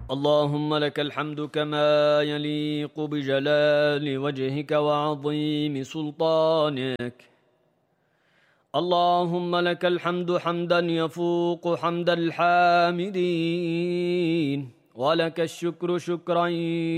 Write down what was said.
اللهم لك الحمد كما يليق بجلال وجهك وعظيم سلطانك. اللهم لك الحمد حمدا يفوق حمد الحامدين، ولك الشكر شكرا